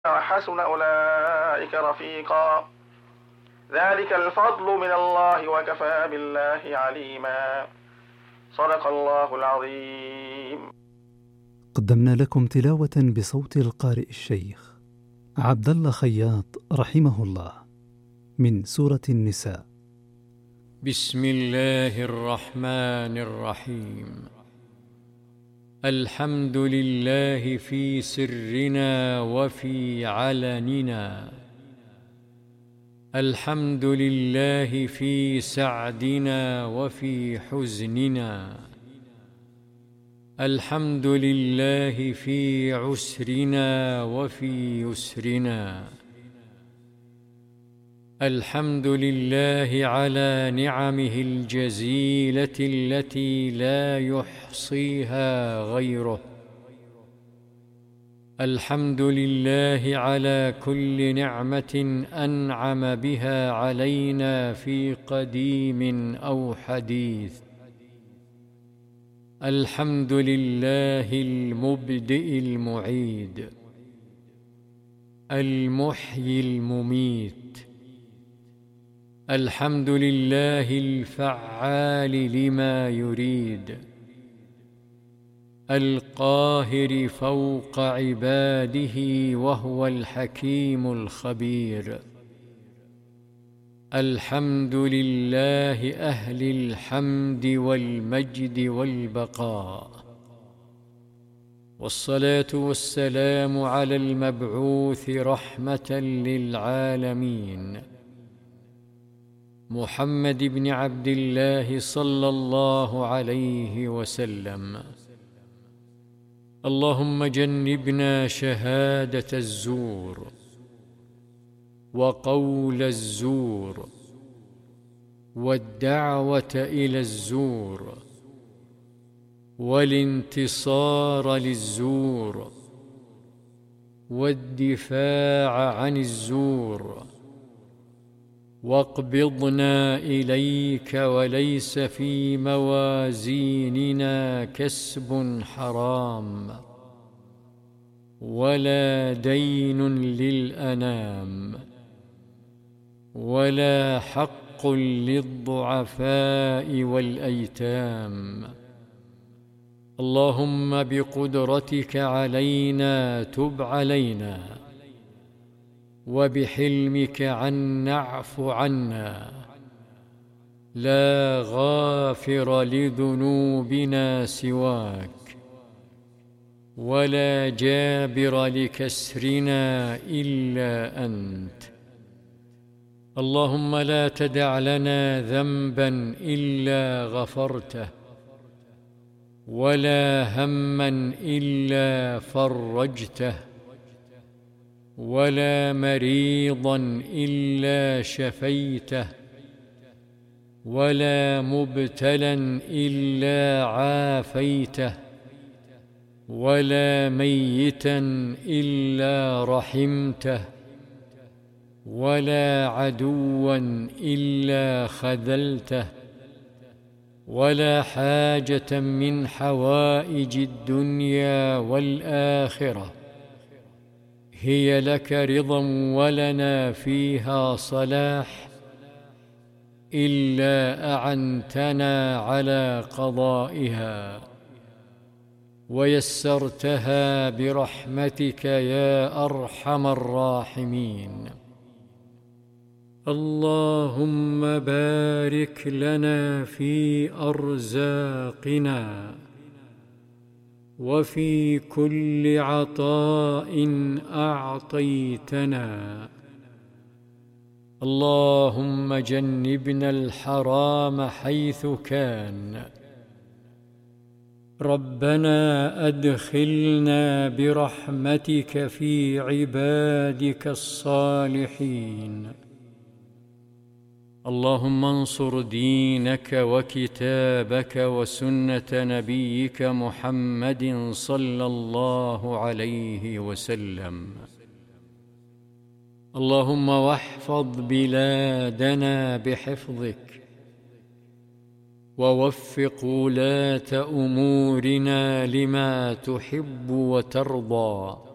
وحسن أولئك رفيقا. ذلك الفضل من الله وكفى بالله عليما. صدق الله العظيم. قدمنا لكم تلاوة بصوت القارئ الشيخ عبد الله خياط رحمه الله من سورة النساء. بسم الله الرحمن الرحيم. الحمد لله في سرنا وفي علننا، الحمد لله في سعدنا وفي حزننا، الحمد لله في عسرنا وفي يسرنا، الحمد لله على نعمه الجزيلة التي لا يحصيها غيره، الحمد لله على كل نعمة أنعم بها علينا في قديم أو حديث، الحمد لله المبدئ المعيد، المحيي المميت، الحمد لله الفعال لما يريد، القاهر فوق عباده وهو الحكيم الخبير، الحمد لله أهل الحمد والمجد والبقاء، والصلاة والسلام على المبعوث رحمة للعالمين محمد بن عبد الله صلى الله عليه وسلم. اللهم جنبنا شهادة الزور وقول الزور والدعوة إلى الزور والانتصار للزور والدفاع عن الزور، واقبضنا إليك وليس في موازيننا كسب حرام ولا دين للأنام ولا حق للضعفاء والأيتام. اللهم بقدرتك علينا تب علينا، وبحلمك اعف عنا. لا غافر لذنوبنا سواك، ولا جابر لكسرنا إلا أنت. اللهم لا تدع لنا ذنبا إلا غفرته، ولا هما إلا فرجته، ولا مريضا إلا شفيته، ولا مبتلا إلا عافيته، ولا ميتا إلا رحمته، ولا عدوا إلا خذلته، ولا حاجة من حوائج الدنيا والآخرة هي لك رضا ولنا فيها صلاح إلا أعنتنا على قضائها ويسرتها برحمتك يا أرحم الراحمين. اللهم بارك لنا في أرزاقنا وفي كل عطاء أعطيتنا. اللهم جنبنا الحرام حيث كان. ربنا أدخلنا برحمتك في عبادك الصالحين. اللهم انصر دينك وكتابك وسنة نبيك محمد صلى الله عليه وسلم. اللهم واحفظ بلادنا بحفظك، ووفق ولاة أمورنا لما تحب وترضى،